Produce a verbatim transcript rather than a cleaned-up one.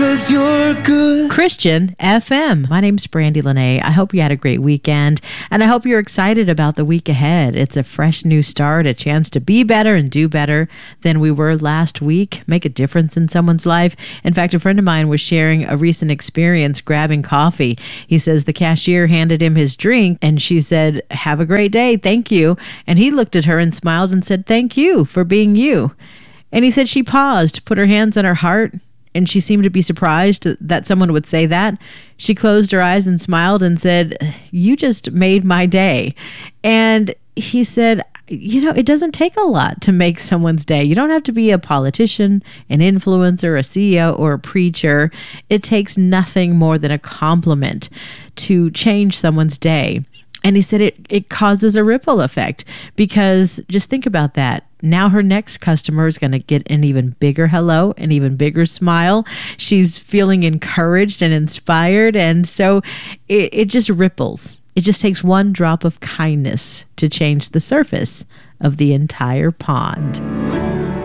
'cause you're good. Christian F M. My name's Brandy Lene. I hope you had a great weekend, and I hope you're excited about the week ahead. It's a fresh new start, a chance to be better and do better than we were last week, make a difference in someone's life. In fact, a friend of mine was sharing a recent experience grabbing coffee. He says the cashier handed him his drink, and she said, "Have a great day, thank you." And he looked at her and smiled and said, "Thank you for being you." And he said she paused, put her hands on her heart, and she seemed to be surprised that someone would say that. She closed her eyes and smiled and said, "You just made my day." And he said, you know, it doesn't take a lot to make someone's day. You don't have to be a politician, an influencer, a C E O, or a preacher. It takes nothing more than a compliment to change someone's day. And he said it, it causes a ripple effect, because just think about that. Now her next customer is going to get an even bigger hello, an even bigger smile. She's feeling encouraged and inspired. And so it, it just ripples. It just takes one drop of kindness to change the surface of the entire pond.